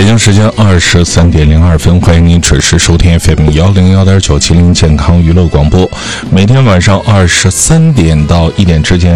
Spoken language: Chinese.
京时间23:02，欢迎您准时收听 FM 101.9吉林健康娱乐广播。每天晚上23点到1点之间，